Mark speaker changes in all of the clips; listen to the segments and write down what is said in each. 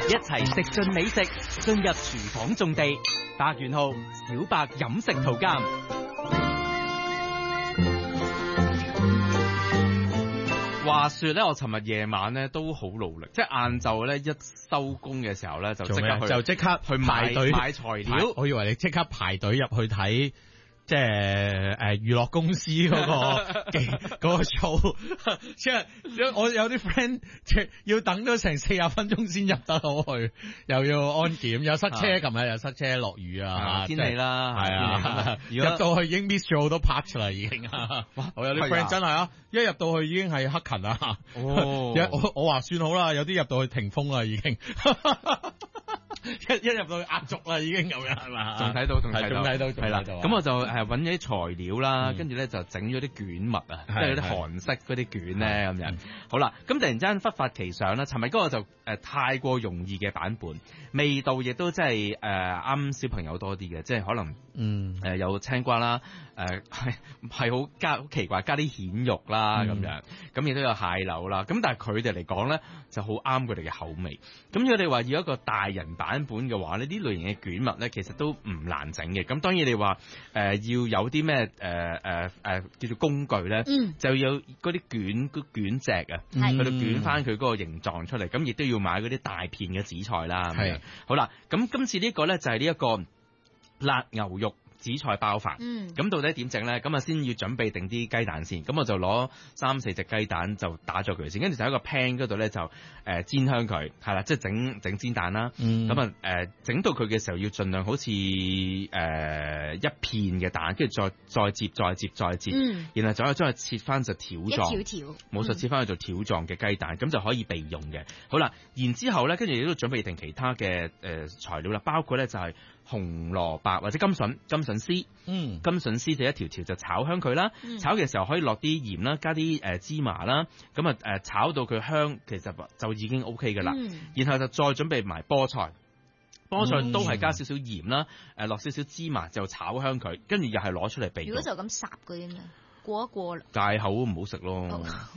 Speaker 1: 一齊食盡美食，進入廚房種地。百元號小白飲食圖鑑。話說咧，我尋日夜晚咧都好努力，即係晏晝咧一收工嘅時候咧就即刻去排隊買材料。
Speaker 2: 我以為你即刻排隊入去睇。即係娛樂公司嗰個 show， 即係我有啲 friend 即係要等咗成40分鐘先入得到去，又要安檢，又塞車，琴日又塞車，落雨啊，
Speaker 1: 天氣啦，係啊，
Speaker 2: 入到去已經 miss 咗好多 part 啦，已經。我有啲 friend 真係啊，一入到去已經係黑勤啦。我話算好啦，有啲入到去停風啦，已經。一入到去壓軸啦，已經咁樣係嘛？
Speaker 1: 仲睇到，
Speaker 2: 係啦。
Speaker 1: 咁我就揾咗啲材料啦，跟住咧就整咗啲卷物啊，即係啲韓式嗰啲卷咧咁樣。好啦，咁突然之間忽發奇想啦，尋日嗰個就太過容易嘅版本，味道亦都真係啱小朋友多啲嘅，即係可能有青瓜啦，係好奇怪，加啲蜆肉啦咁樣，咁亦都有蟹柳啦。咁但係佢哋嚟講咧就好啱佢哋嘅口味。咁如果你話要一個大人版本嘅話呢啲類型嘅卷物咧其實都唔難整嘅。咁當然你話要有啲咩叫做工具咧，就要嗰啲卷隻啊，去到捲翻佢嗰個形狀出嚟。咁亦都要買嗰啲大片嘅紫菜啦。係好啦，咁今次呢個咧就係呢一個辣牛肉紫菜包飯。咁到底點整咧？咁啊先要準備定啲雞蛋先。咁我就攞3-4隻雞蛋就打咗佢先，跟住就喺個 pan 嗰度咧就煎香佢，係啦，即係整煎蛋啦。咁啊整到佢嘅時候要盡量好似一片嘅蛋，跟住再接，然後就可以將佢切翻就條狀，冇錯，切翻去做條狀嘅雞蛋，咁就可以備用嘅。好啦，然之後咧跟住亦都準備定其他嘅材料啦，包括咧就係紅蘿蔔或者甘筍絲，甘筍絲就一條條就炒香佢啦。炒嘅時候可以落啲鹽啦，加啲芝麻啦，咁啊炒到佢香，其實就已經 OK 噶啦。然後就再準備埋菠菜都係加少少鹽啦，落少少芝麻就炒香佢，跟住又係攞出嚟備用。
Speaker 3: 如果就咁烚嗰啲咩？過一過啦，
Speaker 1: 戒口唔好食咯。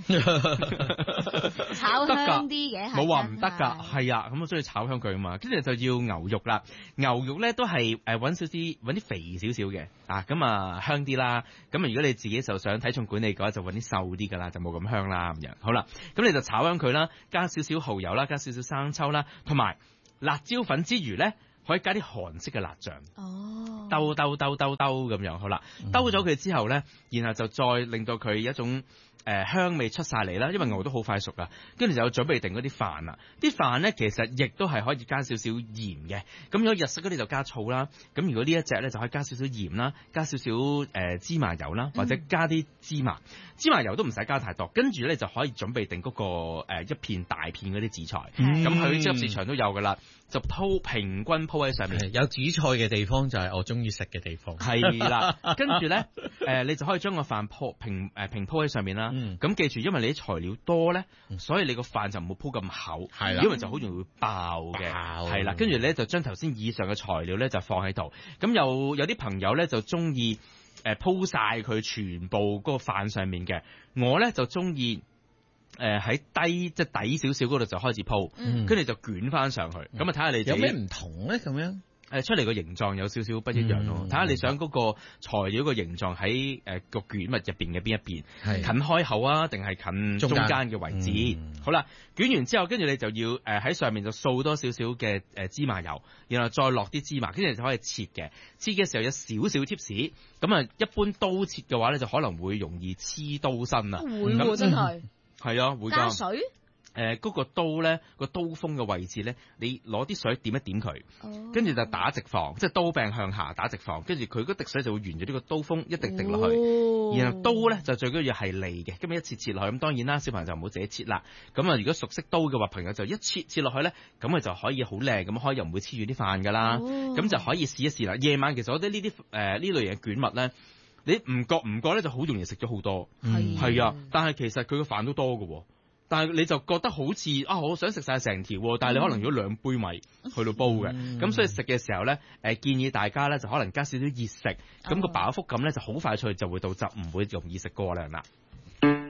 Speaker 3: 炒香啲嘅，
Speaker 1: 冇話唔得㗎，係啊，咁我中意炒香佢啊嘛。跟住就要牛肉啦，牛肉咧都係揾啲肥少少嘅咁啊香啲啦。咁啊如果你自己就想體重管理嘅話，就揾啲瘦啲㗎啦，就冇咁香啦咁樣。好啦，咁你就炒香佢啦，加少少蠔油啦，加少少生抽啦，同埋辣椒粉之餘咧，可以加啲韓式嘅辣醬。兜咁樣，好啦，兜咗佢之後咧，然後就再令到佢一種香味出晒嚟啦，因為牛都好快熟啦，跟住就準備定嗰啲飯啦。啲飯咧其實亦都係可以加少少鹽嘅，咁如果日式嗰啲就加醋啦，咁如果呢一隻咧就可以加少少鹽啦，加少少芝麻油啦，或者加啲芝麻油都唔使加太多，跟住咧就可以準備定嗰個一片大片嗰啲紫菜，咁佢超級市場都有噶啦，就平均鋪喺上面。
Speaker 2: 有紫菜嘅地方就係我中意食嘅地方，
Speaker 1: 係啦。跟住咧你就可以將個飯平鋪喺上面啦。咁記住，因為你啲材料多咧，所以你個飯就唔好鋪咁厚，係啦，因為就好容易會爆嘅，係啦。跟住咧就將頭先以上嘅材料咧就放喺度。咁有啲朋友咧就中意鋪晒佢全部嗰個飯上面嘅，我咧就中意喺低即係底少少嗰度就開始鋪，跟住就捲翻上去。咁啊睇下你
Speaker 2: 有咩唔同咧咁樣？
Speaker 1: 出嚟個形狀有少少不一樣咯，睇下你想嗰個材料個形狀喺個卷物入邊嘅邊一邊，近開口啊，定係近中間嘅位置。好啦，捲完之後，跟住你就要喺上面就掃多少少嘅芝麻油，然後再落啲芝麻，跟住就可以切嘅。切嘅時候有少少 tips，咁啊一般刀切嘅話咧就可能會容易黐刀身啊。
Speaker 3: 會喎，真係。
Speaker 1: 係啊，會
Speaker 3: 加水。
Speaker 1: 嗰個刀咧，個刀鋒嘅位置咧，你攞啲水點一點佢，跟住就打直放，即係刀柄向下打直放，跟住佢嗰滴水就會沿住呢個刀鋒一滴滴落去。然後刀咧就最緊要係利嘅，咁一切落去。咁當然啦，小朋友就唔好自己切啦。咁啊，如果熟悉刀嘅話，朋友就一切落去咧，咁佢就可以好靚咁開，又唔會黐住啲飯噶啦。咁就可以試一試啦。夜晚其實我覺得呢啲呢類型嘅卷物咧，你唔覺咧就好容易食咗好多。係啊，但係其實佢個飯都多㗎喎。但係你就覺得好似我想食晒成條，但係你可能如果2杯米去到煲嘅，咁所以食嘅時候咧，建議大家咧就可能加少少熱食，咁個飽腹感咧就好快脆就會到，就唔會容易食過量啦。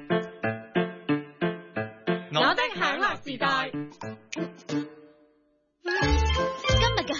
Speaker 4: 我的享樂時代。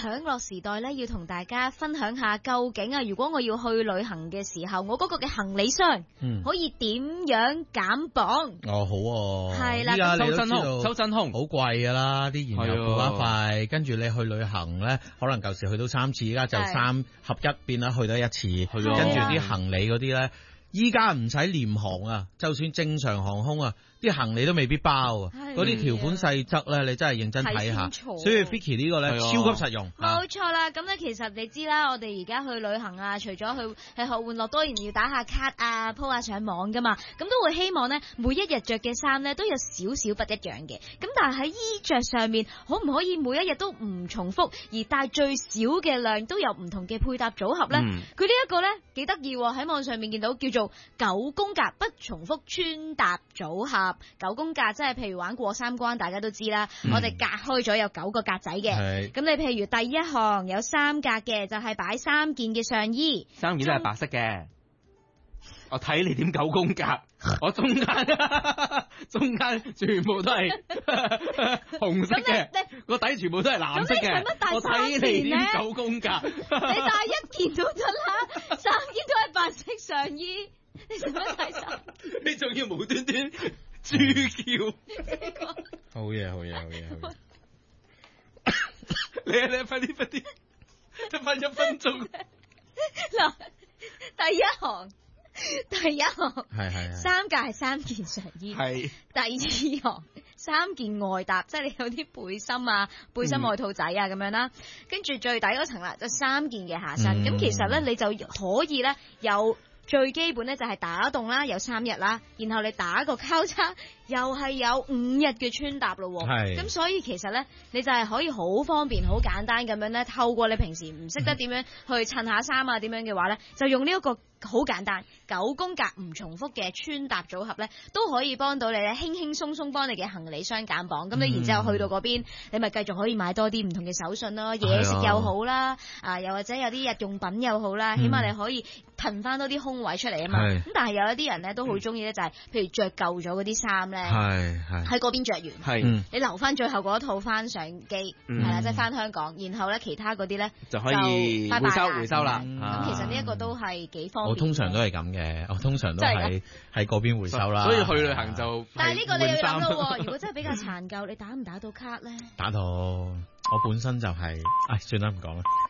Speaker 3: 享樂時代咧，要同大家分享下究竟啊，如果我要去旅行嘅時候，我嗰個嘅行李箱可以點樣減磅？
Speaker 2: 哦，好喎，
Speaker 3: 係啦，
Speaker 2: 依家你都知道
Speaker 1: 收真空
Speaker 2: 好貴噶啦，啲燃油附加費，跟住你去旅行咧，可能舊時去到3次，依家就3合1變啦，去得1次，跟住啲行李嗰啲咧，依家唔使廉航啊，就算正常航空啊，啲行李都未必包啊，嗰啲條款細則咧，你真係認真睇下。所以 Vicky 呢個咧超級實用。
Speaker 3: 冇錯啦，咁咧其實你知啦，我哋而家去旅行啊，除咗去吃喝玩樂，當然要打下卡啊，鋪下上網噶嘛，咁都會希望咧每一日着嘅衫咧都有少少不一樣嘅。咁但係喺衣着上面，可唔可以每一日都唔重複，而帶最少嘅量都有唔同嘅配搭組合咧？佢呢一個咧幾得意喎，喺網上面見到叫做9宮格不重複穿搭組合。9宮格即係譬如玩過3關，大家都知啦。我哋隔開咗有9個格仔嘅。咁你譬如第一行有3格嘅，就係擺3件嘅上衣，3件都係白色嘅。
Speaker 1: 我睇你點9宮格，我中間全部都係紅色嘅，個底全部都係藍色嘅。我睇你點9宮格，
Speaker 3: 你帶1件都得啦，3件都係白色上衣，你使乜帶3？
Speaker 1: 你仲要無端端豬叫？
Speaker 2: 好嘢！
Speaker 1: 你快啲，得翻1分鐘。
Speaker 3: 嗱，第一行係3格係3件上衣，係第2行3件外搭，即係你有啲背心啊、背心外套仔啊咁樣啦，跟住最底嗰層啦就3件嘅下身，咁其實咧你就可以咧有最基本咧就係打洞啦，有3日啦，然後你打個交叉，又係有5日嘅穿搭咯。咁所以其實咧，你就係可以好方便、好簡單咁樣咧，透過你平時唔識得點樣去襯下衫啊，點樣嘅話咧，就用呢一個好簡單9宮格唔重複嘅穿搭組合咧，都可以幫到你咧，輕輕鬆鬆幫你嘅行李箱減磅。咁你然之後去到嗰邊，你咪繼續可以買多啲唔同嘅手信咯，嘢食又好啦，又或者有啲日用品又好啦，起碼你可以騰翻多啲空位出嚟啊嘛。咁但係有一啲人咧都好中意咧，就係譬如着舊咗嗰啲衫咧，喺嗰邊着完，你留翻最後嗰套翻上機，係啦，即係翻香港，然後咧其他嗰啲咧
Speaker 1: 就可以回收啦。
Speaker 3: 咁其實呢一個都係幾方便。
Speaker 2: 我通常都係咁嘅，我通常都係喺嗰邊回收啦。
Speaker 1: 所以去旅行就，
Speaker 3: 但係呢個你要諗咯，如果真係比較殘舊，你打唔打到卡咧？
Speaker 2: 打到，我本身就係，算啦唔講啦。